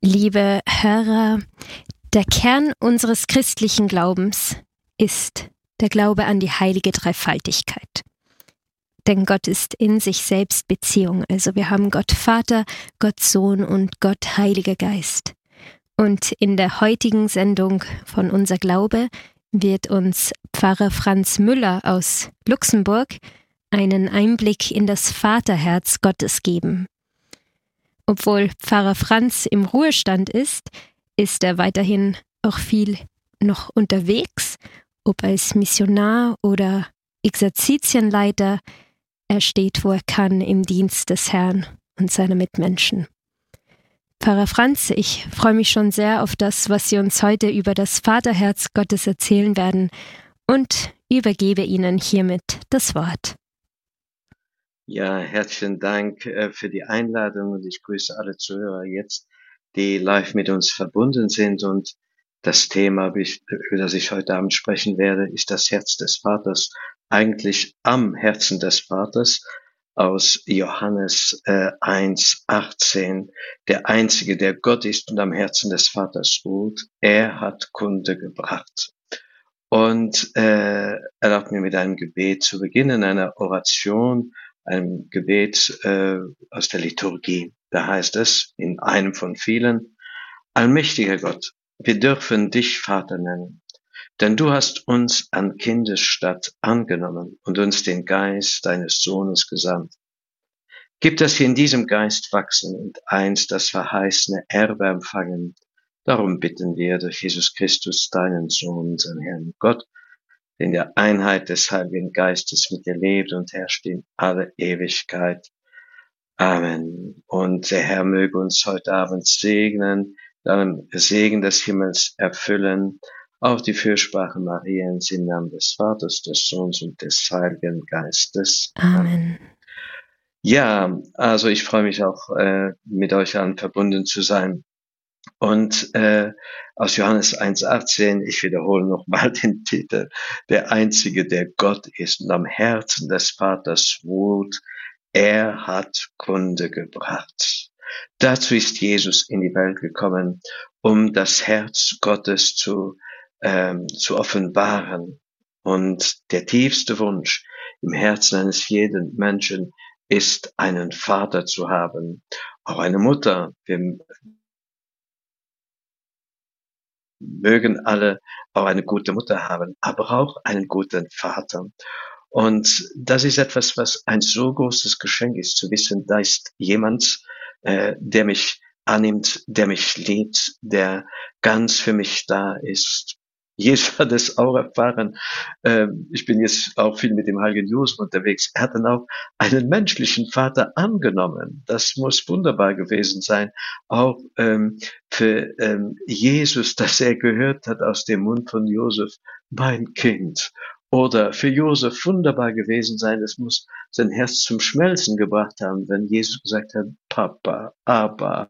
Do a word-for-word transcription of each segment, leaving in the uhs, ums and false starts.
Liebe Hörer, der Kern unseres christlichen Glaubens ist der Glaube an die heilige Dreifaltigkeit. Denn Gott ist in sich selbst Beziehung. Also wir haben Gott Vater, Gott Sohn und Gott Heiliger Geist. Und in der heutigen Sendung von Unser Glaube wird uns Pfarrer Franz Müller aus Luxemburg einen Einblick in das Vaterherz Gottes geben. Obwohl Pfarrer Franz im Ruhestand ist, ist er weiterhin auch viel noch unterwegs, ob als Missionar oder Exerzitienleiter. Er steht, wo er kann, im Dienst des Herrn und seiner Mitmenschen. Pfarrer Franz, ich freue mich schon sehr auf das, was Sie uns heute über das Vaterherz Gottes erzählen werden und übergebe Ihnen hiermit das Wort. Ja, herzlichen Dank äh, für die Einladung und ich grüße alle Zuhörer jetzt, die live mit uns verbunden sind. Und das Thema, über das ich heute Abend sprechen werde, ist das Herz des Vaters, eigentlich am Herzen des Vaters, aus Johannes äh, eins achtzehn. Der Einzige, der Gott ist und am Herzen des Vaters ruht, er hat Kunde gebracht. Und äh, erlaubt mir mit einem Gebet zu beginnen, einer Oration, einem Gebet äh, aus der Liturgie. Da heißt es in einem von vielen: Allmächtiger Gott, wir dürfen dich Vater nennen, denn du hast uns an Kindesstatt angenommen und uns den Geist deines Sohnes gesandt. Gib, dass wir in diesem Geist wachsen und einst das verheißene Erbe empfangen. Darum bitten wir durch Jesus Christus, deinen Sohn, unseren Herrn. Gott, der in der Einheit des Heiligen Geistes mit dir lebt und herrscht in alle Ewigkeit. Amen. Und der Herr möge uns heute Abend segnen, dann Segen des Himmels erfüllen, auch die Fürsprache Mariens im Namen des Vaters, des Sohnes und des Heiligen Geistes. Amen. Ja, also ich freue mich auch, äh, mit euch allen verbunden zu sein. Und äh, aus Johannes eins achtzehn, ich wiederhole nochmal den Titel: Der Einzige, der Gott ist und am Herzen des Vaters ruht, er hat Kunde gebracht. Dazu ist Jesus in die Welt gekommen, um das Herz Gottes zu, ähm, zu offenbaren. Und der tiefste Wunsch im Herzen eines jeden Menschen ist, einen Vater zu haben, auch eine Mutter. Wir mögen alle auch eine gute Mutter haben, aber auch einen guten Vater. Und das ist etwas, was ein so großes Geschenk ist, zu wissen, da ist jemand, äh, der mich annimmt, der mich liebt, der ganz für mich da ist. Jesus hat es auch erfahren. Äh, ich bin jetzt auch viel mit dem heiligen Josef unterwegs. Er hat dann auch einen menschlichen Vater angenommen. Das muss wunderbar gewesen sein. Auch ähm, für ähm, Jesus, dass er gehört hat aus dem Mund von Josef: Mein Kind. Oder für Josef wunderbar gewesen sein, es muss sein Herz zum Schmelzen gebracht haben, wenn Jesus gesagt hat: Papa, Abba,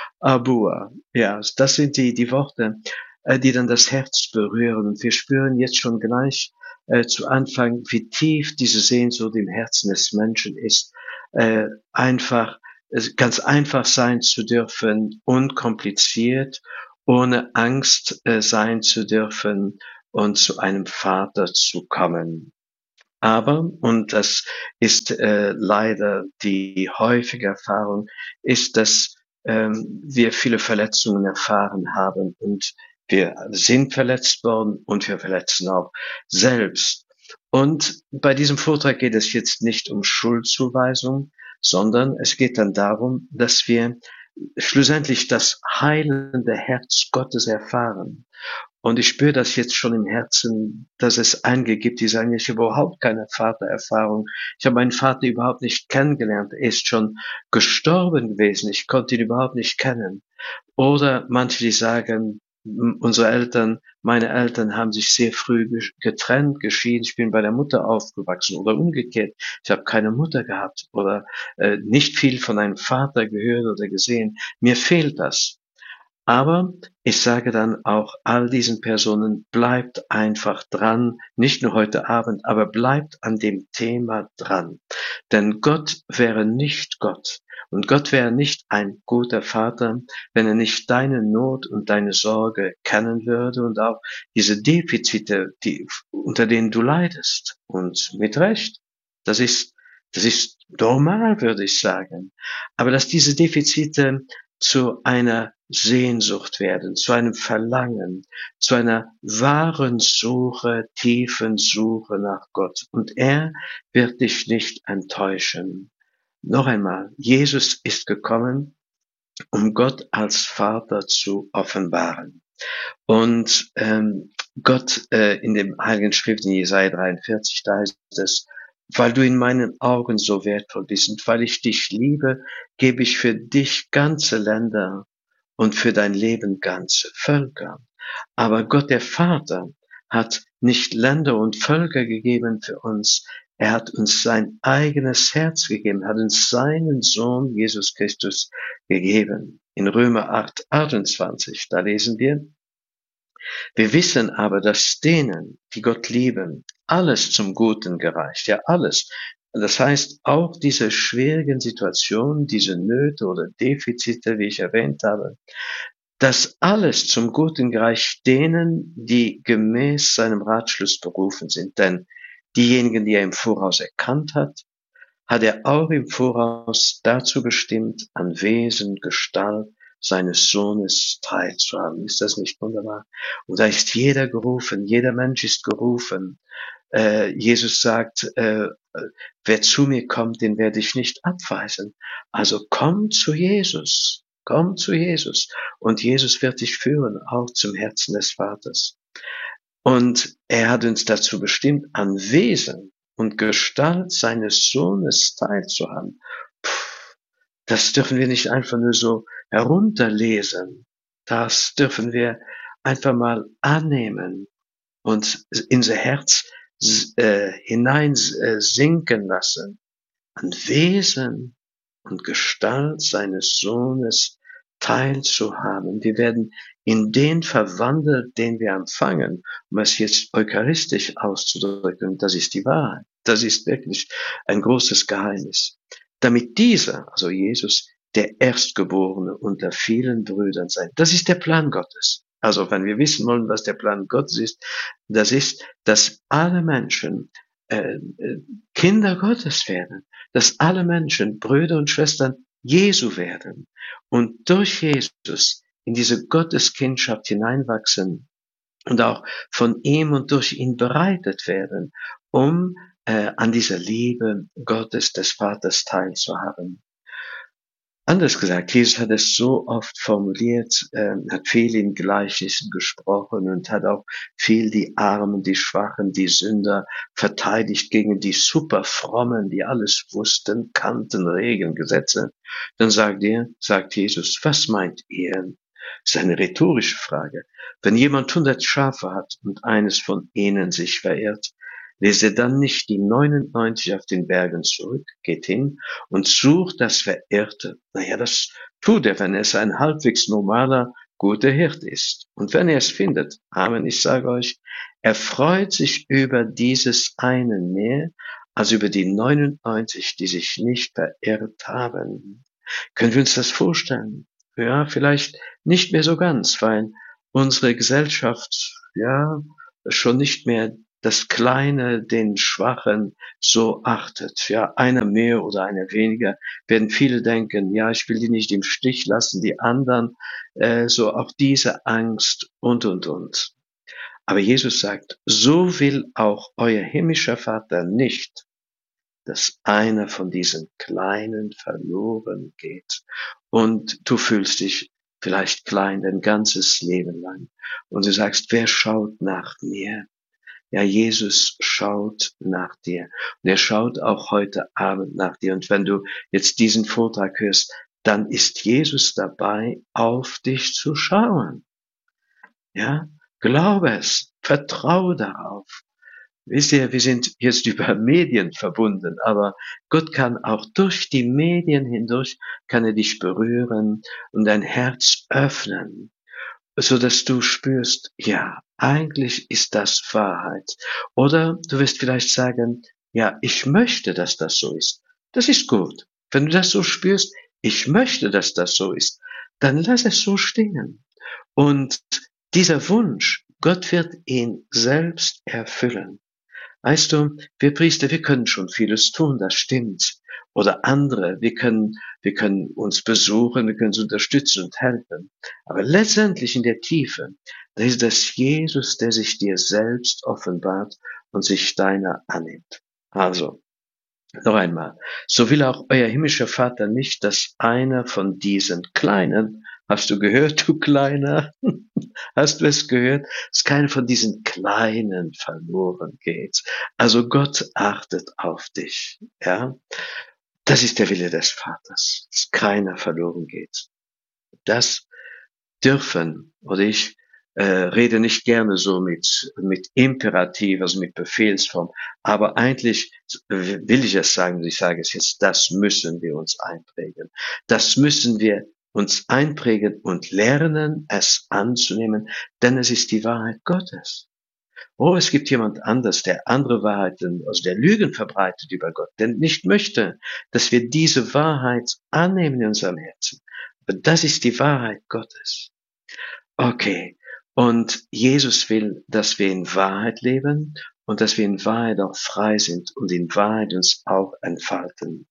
Abua. Ja, das sind die, die Worte, äh, die dann das Herz berühren. Und wir spüren jetzt schon gleich äh, zu Anfang, wie tief diese Sehnsucht im Herzen des Menschen ist, äh, einfach, äh, ganz einfach sein zu dürfen, unkompliziert, ohne Angst äh, sein zu dürfen und zu einem Vater zu kommen. Aber, und das ist äh, leider die häufige Erfahrung, ist, dass ähm, wir viele Verletzungen erfahren haben und wir sind verletzt worden und wir verletzen auch selbst. Und bei diesem Vortrag geht es jetzt nicht um Schuldzuweisung, sondern es geht dann darum, dass wir schlussendlich das heilende Herz Gottes erfahren. Und ich spüre das jetzt schon im Herzen, dass es einige gibt, die sagen: Ich habe überhaupt keine Vatererfahrung. Ich habe meinen Vater überhaupt nicht kennengelernt. Er ist schon gestorben gewesen. Ich konnte ihn überhaupt nicht kennen. Oder manche, die sagen: Unsere Eltern, meine Eltern haben sich sehr früh getrennt, geschieden. Ich bin bei der Mutter aufgewachsen. Oder umgekehrt: Ich habe keine Mutter gehabt oder äh, nicht viel von einem Vater gehört oder gesehen. Mir fehlt das. Aber ich sage dann auch all diesen Personen, bleibt einfach dran, nicht nur heute Abend, aber bleibt an dem Thema dran. Denn Gott wäre nicht Gott und Gott wäre nicht ein guter Vater, wenn er nicht deine Not und deine Sorge kennen würde und auch diese Defizite, die, unter denen du leidest. Und mit Recht. Das ist, das ist normal, würde ich sagen. Aber dass diese Defizite zu einer Sehnsucht werden, zu einem Verlangen, zu einer wahren Suche, tiefen Suche nach Gott. Und er wird dich nicht enttäuschen. Noch einmal, Jesus ist gekommen, um Gott als Vater zu offenbaren. Und ähm, Gott äh, in dem Heiligen Schrift in Jesaja dreiundvierzig, da heißt es, weil du in meinen Augen so wertvoll bist und weil ich dich liebe, gebe ich für dich ganze Länder und für dein Leben ganze Völker. Aber Gott der Vater hat nicht Länder und Völker gegeben für uns. Er hat uns sein eigenes Herz gegeben, hat uns seinen Sohn Jesus Christus gegeben. In Römer acht, achtundzwanzig, da lesen wir, wir wissen aber, dass denen, die Gott lieben, alles zum Guten gereicht. Ja, alles. Das heißt, auch diese schwierigen Situationen, diese Nöte oder Defizite, wie ich erwähnt habe, dass alles zum Guten gereicht denen, die gemäß seinem Ratschluss berufen sind. Denn diejenigen, die er im Voraus erkannt hat, hat er auch im Voraus dazu bestimmt, an Wesen, Gestalt seines Sohnes teilzuhaben. Ist das nicht wunderbar? Und da ist jeder gerufen, jeder Mensch ist gerufen. Äh, Jesus sagt, äh, wer zu mir kommt, den werde ich nicht abweisen. Also komm zu Jesus, komm zu Jesus. Und Jesus wird dich führen, auch zum Herzen des Vaters. Und er hat uns dazu bestimmt, an Wesen und Gestalt seines Sohnes teilzuhaben. Puh, das dürfen wir nicht einfach nur so herunterlesen. Das dürfen wir einfach mal annehmen und in unser Herz äh, hinein äh, sinken lassen. An Wesen und Gestalt seines Sohnes teilzuhaben. Wir werden in den verwandelt, den wir empfangen, um es jetzt eucharistisch auszudrücken. Das ist die Wahrheit. Das ist wirklich ein großes Geheimnis. Damit dieser, also Jesus, der Erstgeborene unter vielen Brüdern sein. Das ist der Plan Gottes. Also wenn wir wissen wollen, was der Plan Gottes ist, das ist, dass alle Menschen äh, Kinder Gottes werden, dass alle Menschen Brüder und Schwestern Jesu werden und durch Jesus in diese Gotteskindschaft hineinwachsen und auch von ihm und durch ihn bereitet werden, um äh, an dieser Liebe Gottes des Vaters teilzuhaben. Anders gesagt, Jesus hat es so oft formuliert, äh, hat viel in Gleichnissen gesprochen und hat auch viel die Armen, die Schwachen, die Sünder verteidigt gegen die Superfrommen, die alles wussten, kannten Regeln, Gesetze. Dann sagt er, sagt Jesus, was meint ihr? Das ist eine rhetorische Frage. Wenn jemand hundert Schafe hat und eines von ihnen sich verirrt, lässt er dann nicht die neunundneunzig auf den Bergen zurück, geht hin und sucht das Verirrte. Naja, das tut er, wenn es ein halbwegs normaler, guter Hirt ist. Und wenn er es findet, Amen, ich sage euch, er freut sich über dieses eine mehr, als über die neunundneunzig, die sich nicht verirrt haben. Können wir uns das vorstellen? Ja, vielleicht nicht mehr so ganz, weil unsere Gesellschaft, ja, schon nicht mehr das Kleine, den Schwachen so achtet. Ja, einer mehr oder einer weniger, werden viele denken, ja, ich will die nicht im Stich lassen, die anderen, äh, so auch diese Angst und, und, und. Aber Jesus sagt, so will auch euer himmlischer Vater nicht, dass einer von diesen Kleinen verloren geht. Und du fühlst dich vielleicht klein dein ganzes Leben lang. Und du sagst, wer schaut nach mir? Ja, Jesus schaut nach dir. Und er schaut auch heute Abend nach dir. Und wenn du jetzt diesen Vortrag hörst, dann ist Jesus dabei, auf dich zu schauen. Ja, glaube es, vertraue darauf. Wisst ihr, wir sind jetzt über Medien verbunden, aber Gott kann auch durch die Medien hindurch, kann er dich berühren und dein Herz öffnen, so dass du spürst, ja, eigentlich ist das Wahrheit. Oder du wirst vielleicht sagen, ja, ich möchte, dass das so ist. Das ist gut. Wenn du das so spürst, ich möchte, dass das so ist, dann lass es so stehen. Und dieser Wunsch, Gott wird ihn selbst erfüllen. Weißt du, wir Priester, wir können schon vieles tun, das stimmt. Oder andere, wir können, wir können uns besuchen, wir können uns unterstützen und helfen. Aber letztendlich in der Tiefe, da ist das Jesus, der sich dir selbst offenbart und sich deiner annimmt. Also, noch einmal, so will auch euer himmlischer Vater nicht, dass einer von diesen Kleinen, hast du gehört, du Kleiner, hast du es gehört, dass keiner von diesen Kleinen verloren geht. Also Gott achtet auf dich, ja. Das ist der Wille des Vaters, dass keiner verloren geht. Das dürfen, oder ich äh, rede nicht gerne so mit, mit Imperativ, also mit Befehlsform, aber eigentlich will ich es sagen, ich sage es jetzt, das müssen wir uns einprägen. Das müssen wir uns einprägen und lernen, es anzunehmen, denn es ist die Wahrheit Gottes. Oh, es gibt jemand anders, der andere Wahrheiten, also der Lügen verbreitet über Gott, der nicht möchte, dass wir diese Wahrheit annehmen in unserem Herzen. Aber das ist die Wahrheit Gottes. Okay. Und Jesus will, dass wir in Wahrheit leben und dass wir in Wahrheit auch frei sind und in Wahrheit uns auch entfalten.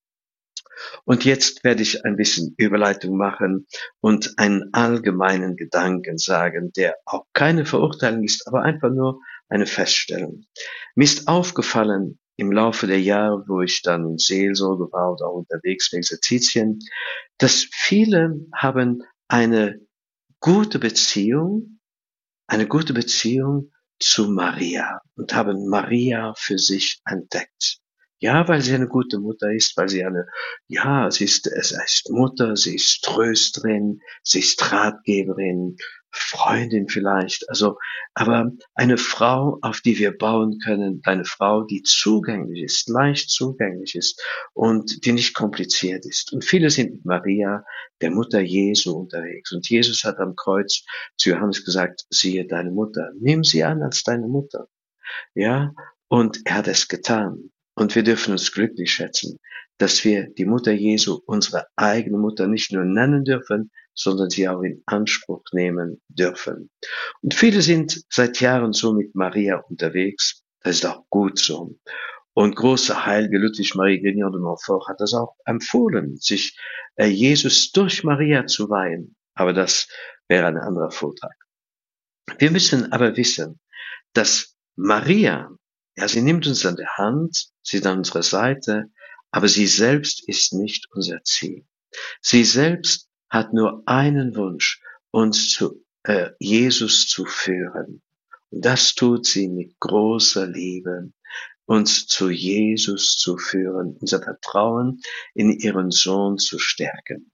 Und jetzt werde ich ein bisschen Überleitung machen und einen allgemeinen Gedanken sagen, der auch keine Verurteilung ist, aber einfach nur eine Feststellung. Mir ist aufgefallen im Laufe der Jahre, wo ich dann in Seelsorge war oder auch unterwegs für Exerzitien, dass viele haben eine gute Beziehung, eine gute Beziehung zu Maria und haben Maria für sich entdeckt. Ja, weil sie eine gute Mutter ist, weil sie eine, ja, sie ist, es ist Mutter, sie ist Trösterin, sie ist Ratgeberin, Freundin vielleicht, also, aber eine Frau, auf die wir bauen können, eine Frau, die zugänglich ist, leicht zugänglich ist und die nicht kompliziert ist. Und viele sind mit Maria, der Mutter Jesu, unterwegs. Und Jesus hat am Kreuz zu Johannes gesagt, siehe deine Mutter, nimm sie an als deine Mutter. Ja, und er hat es getan. Und wir dürfen uns glücklich schätzen, dass wir die Mutter Jesu, unsere eigene Mutter, nicht nur nennen dürfen, sondern sie auch in Anspruch nehmen dürfen. Und viele sind seit Jahren so mit Maria unterwegs. Das ist auch gut so. Und große Heilige Ludwig Marie Grignon de Montfort hat das auch empfohlen, sich äh, Jesus durch Maria zu weihen. Aber das wäre ein anderer Vortrag. Wir müssen aber wissen, dass Maria, ja, sie nimmt uns an der Hand, sie ist an unserer Seite, aber sie selbst ist nicht unser Ziel. Sie selbst hat nur einen Wunsch, uns zu äh, Jesus zu führen. Und das tut sie mit großer Liebe, uns zu Jesus zu führen, unser Vertrauen in ihren Sohn zu stärken.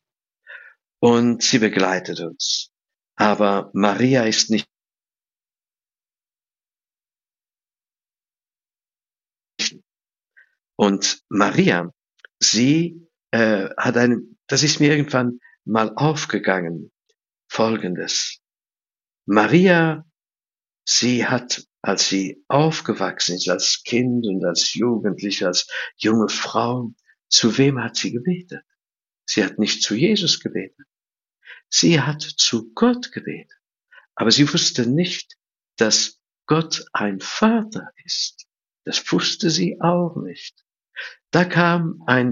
Und sie begleitet uns. Aber Maria ist nicht Und Maria, sie äh, hat eine, das ist mir irgendwann mal aufgegangen, Folgendes. Maria, sie hat, als sie aufgewachsen ist, als Kind und als Jugendliche, als junge Frau, zu wem hat sie gebetet? Sie hat nicht zu Jesus gebetet. Sie hat zu Gott gebetet. Aber sie wusste nicht, dass Gott ein Vater ist. Das wusste sie auch nicht. Da kam ein